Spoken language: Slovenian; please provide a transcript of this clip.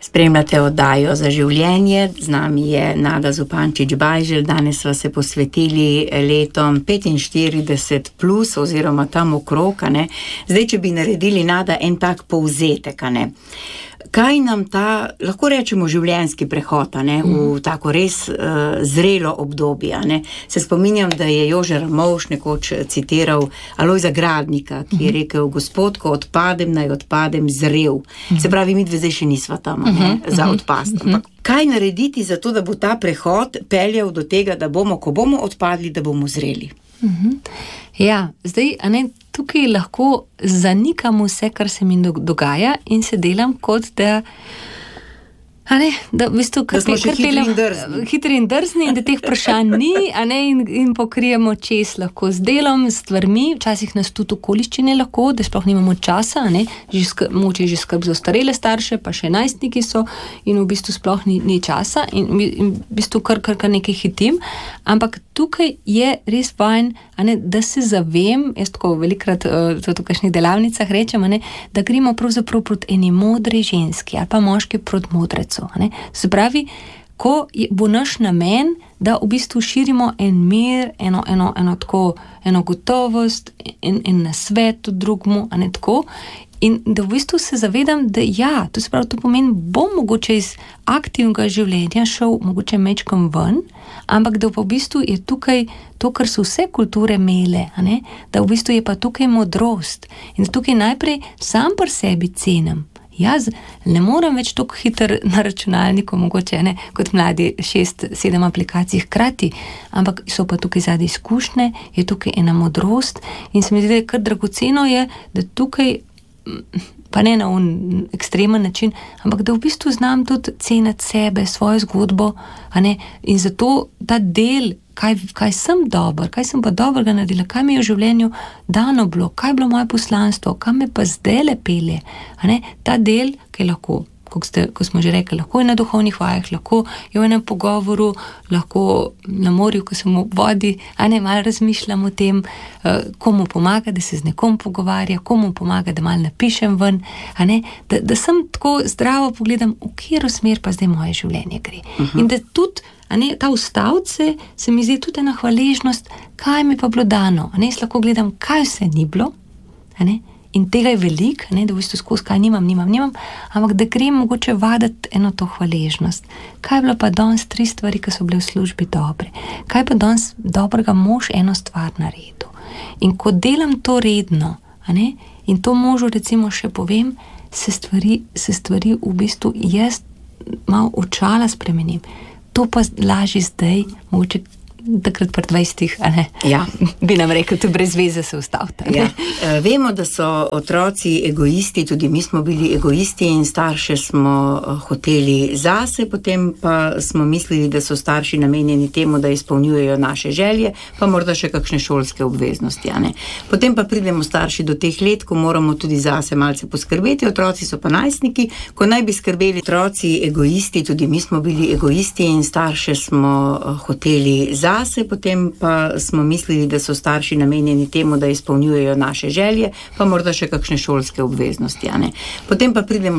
Spremljate oddajo Za življenje, z nami je Nada Zupančič-Bajželj, danes sva se posvetili letom 45 plus oziroma tam okrog, ne. Zdaj, če bi naredili, Nada, en tak povzetek, ne. Kaj nam ta, lahko rečemo, življenjski prehod, ne, v tako res zrelo obdobje, ne. Se spominjam, da je Jože Ramovš nekoč citiral Alojza Gradnika, ki je rekel: Gospod, ko odpadem, naj odpadem zrel. Se pravi, mi dve zdaj še nisva tam, ne, za odpast. Ampak kaj narediti za to, da bo ta prehod peljal do tega, da bomo, ko bomo odpadli, da bomo zreli? Ja, zdaj, a ne, tukaj lahko zanikam vse, kar se mi dogaja in se delam kot da, a ne, da v bistvu, da smo še hitri in drzni in da teh vprašanj ni, a ne, in pokrijemo čez lahko z delom, s stvarmi, včasih nas tudi okoliščine lahko, da sploh nimamo časa, a ne, moče že skrb za starele starše, pa še najstniki so in v bistvu sploh ni časa in v bistvu kar nekaj hitim, ampak tukaj je res fajn, a ne, da se zavem, jaz tako velikrat v kakšnih delavnicah rečem, a ne, da gremo pravzaprav proti eni modri ženski ali pa moški proti modrecu, a ne. Se pravi, ko bo naš namen, da v bistvu širimo en mir, eno gotovost, en nasvet drugmu, a ne tako, in da v bistvu se zavedam, da ja, to se pravi, to pomeni, bom mogoče iz aktivnega življenja šel mogoče mečkom ven, ampak da v bistvu je tukaj to, kar so vse kulture imele, a ne, da v bistvu je pa tukaj modrost in da tukaj najprej sam pri sebi cenim. Jaz ne moram več tako hiter na računalniku, mogoče ne, kot mladi 6-7 aplikacij hkrati, ampak so pa tukaj zadaj izkušnje, je tukaj ena modrost in se mi zdi, da je kar dragoceno je, da tukaj, pa ne na ekstremen način, ampak da v bistvu znam tudi ceniti sebe, svojo zgodbo, a ne, in zato ta del, kaj sem dober, kaj sem pa dobrega naredila, kaj mi je v življenju dano bilo, kaj je bilo moje poslanstvo, kam me pa zdaj lepele, a ne, ta del, ki je lahko, ko smo že rekli, lahko je na duhovnih vajah, lahko je v enem pogovoru, lahko na morju, ko sem v vodi, a ne, malo razmišljam o tem, komu pomaga, da se z nekom pogovarja, komu pomaga, da malo napišem ven, a ne, da sem tako zdravo pogledam, v katero smer pa zdaj moje življenje gre. In da tudi, a ne, ta ustavce se mi zdi tudi ena hvaležnost, kaj mi pa bilo dano, a ne, jaz lahko gledam, kaj vse ni bilo, a ne, in tega je veliko, ne, da v bistvu skozi kaj nimam, ampak da grem mogoče vaditi eno to hvaležnost. Kaj je bilo pa danes 3 stvari, ki so bile v službi dobre? Kaj pa danes dobrega mož eno stvar naredil? In ko delam to redno, a ne, in to možu recimo še povem, se stvari v bistvu jaz malo očala spremenim. To pa lažje zdaj, mogoče takrat pri 20, a ne? Ja. Bi nam rekel, to brez veze se ustavite. Ja. Vemo, da so otroci egoisti, tudi mi smo bili egoisti in starše smo hoteli zase, potem pa smo mislili, da so starši namenjeni temu, da izpolnjujejo naše želje, pa morda še kakšne šolske obveznosti, a ne. Potem pa pridemo starši do teh let, ko moramo tudi zase malce poskrbeti, otroci so pa najstniki, ko naj bi skrbeli otroci egoisti, tudi mi smo bili egoisti in starše smo hoteli zase, potem pa smo mislili, da so starši namenjeni temu, da izpolnjujejo naše želje, pa morda še kakšne šolske obveznosti, a ne. Potem pa pridemo